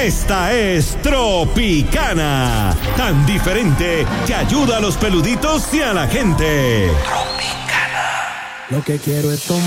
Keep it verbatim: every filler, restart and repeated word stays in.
Esta es Tropicana, tan diferente que ayuda a los peluditos y a la gente. Tropicana. Lo que quiero es tomar